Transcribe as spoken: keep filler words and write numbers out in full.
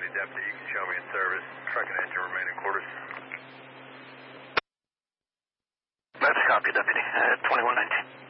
ninety deputy, you can show me in service. Truck and engine remain in quarters. That's a copy, deputy. Uh, twenty-one nineteen.